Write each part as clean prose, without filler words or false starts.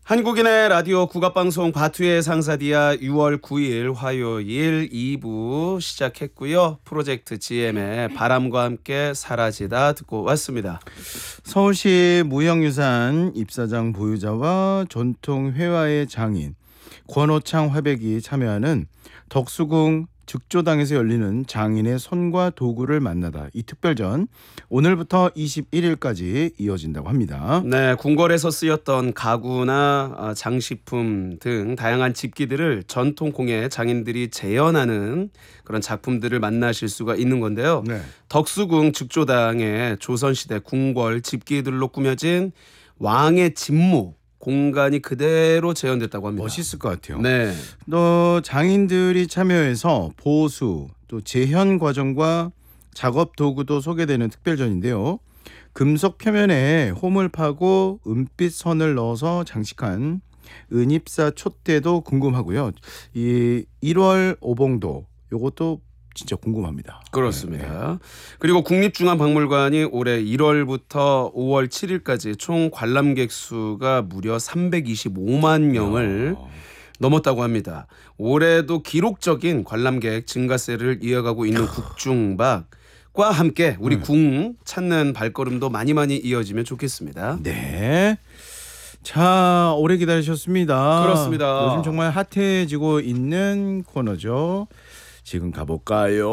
한국인의 라디오 국악방송 바투의 상사디아 6월 9일 화요일 2부 시작했고요. 프로젝트 GM의 바람과 함께 사라지다 듣고 왔습니다. 서울시 무형유산 입사장 보유자와 전통회화의 장인 권호창 화백이 참여하는 덕수궁 즉조당에서 열리는 장인의 손과 도구를 만나다 이 특별전 오늘부터 21일까지 이어진다고 합니다. 네, 궁궐에서 쓰였던 가구나 장식품 등 다양한 집기들을 전통공예 장인들이 재현하는 그런 작품들을 만나실 수가 있는 건데요. 네. 덕수궁 즉조당의 조선시대 궁궐 집기들로 꾸며진 왕의 진모 공간이 그대로 재현됐다고 합니다. 멋있을 것 같아요. 네. 또 장인들이 참여해서 보수 또 재현 과정과 작업 도구도 소개되는 특별전인데요. 금속 표면에 홈을 파고 은빛 선을 넣어서 장식한 은입사 촛대도 궁금하고요. 이 1월 오봉도 요것도 진짜 궁금합니다. 그렇습니다. 네. 그리고 국립중앙박물관이 올해 1월부터 5월 7일까지 총 관람객 수가 무려 325만 명을 넘었다고 합니다. 올해도 기록적인 관람객 증가세를 이어가고 있는 국중박과 함께 우리 궁 찾는 발걸음도 많이 이어지면 좋겠습니다. 네. 자, 오래 기다리셨습니다. 그렇습니다. 요즘 정말 핫해지고 있는 코너죠. 지금 가볼까요?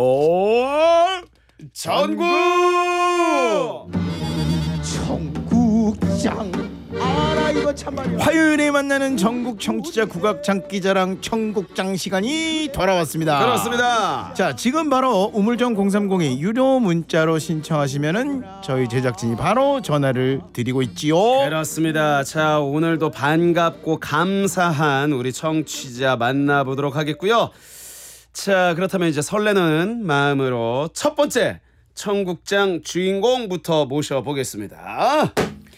전국! 청국장 알아 이거 참말이야. 화요일에 만나는 전국 청취자 국악 장기자랑 청국장 시간이 돌아왔습니다. 그렇습니다. 자, 지금 바로 우물정 030이 유료 문자로 신청하시면은 저희 제작진이 바로 전화를 드리고 있지요. 그렇습니다. 자, 오늘도 반갑고 감사한 우리 청취자 만나보도록 하겠고요. 자, 그렇다면 이제 설레는 마음으로 첫 번째 청국장 주인공부터 모셔보겠습니다.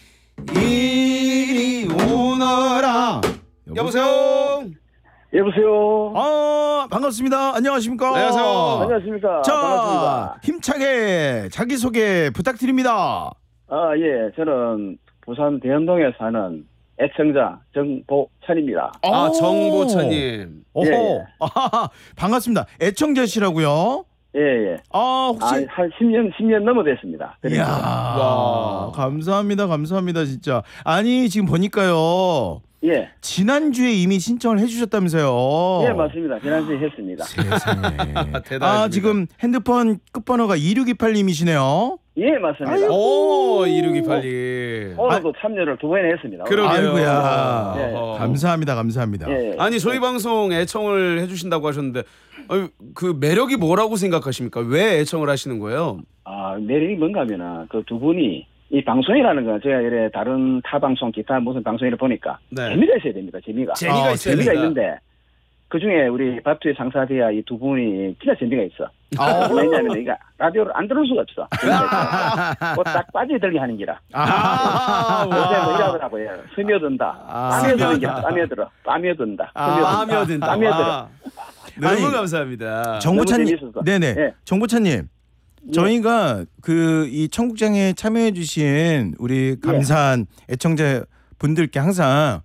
이리 오너라. 여보세요. 여보세요. 반갑습니다. 안녕하십니까? 안녕하세요. 안녕하십니까. 자, 반갑습니다. 힘차게 자기소개 부탁드립니다. 예. 저는 부산 대연동에 사는 애청자 정보찬입니다. 정보찬님. 오호. 예. 반갑습니다. 애청자시라고요? 예. 혹시 한 10년 넘어 됐습니다. 이야, 와. 감사합니다 진짜. 아니 지금 보니까요. 예. 지난주에 이미 신청을 해주셨다면서요. 예, 맞습니다. 지난주에 했습니다. 세상에. 대단하십니다. 지금 핸드폰 끝번호가 2628님이시네요. 예, 맞습니다. 오, 2628님. 오늘도 참여를 2번이나 했습니다. 그러게요. 아이고야. 예. 감사합니다. 예. 아니, 저희 방송 애청을 해주신다고 하셨는데 그 매력이 뭐라고 생각하십니까? 왜 애청을 하시는 거예요? 매력이 뭔가 하면은 그 두 분이 이 방송이라는 건 제가 이래 다른 타 방송 기타 무슨 방송을 보니까 네. 재미가 있어야 됩니다. 재미가 있어야 재미가 된다. 있는데 그 중에 우리 바투의 상사대야 이 두 분이 진짜 재미가 있어. 왜냐하면 이거 라디오를 안 들을 수가 없어. 딱 빠져들게 하는 기라. 요새 뭐 이러더라고요. 스며든다. 빠며든다. 빠며든다. 너무 아니, 감사합니다. 정보찬님, 너무 재밌었어. 네네. 예. 정보찬님, 저희가 이 청국장에 참여해주신 우리 감사한 애청자 분들께 항상